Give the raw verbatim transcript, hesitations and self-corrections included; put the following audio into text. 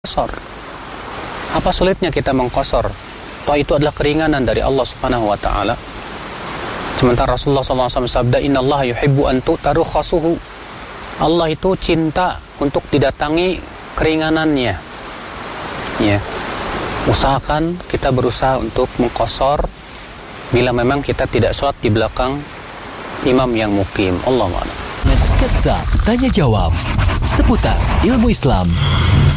Qasar. Apa sulitnya kita mengqasar? Toh itu adalah keringanan dari Allah Subhanahu wa taala. Sementara Rasulullah sallallahu alaihi wasallam bersabda, "Innallaha yuhibbu an tu'taru khasuhu." Allah itu cinta untuk didatangi keringanannya. Ya. Usahakan kita berusaha untuk mengqasar bila memang kita tidak sholat di belakang imam yang mukim. Allahu a'lam. Sketsa tanya jawab seputar ilmu Islam.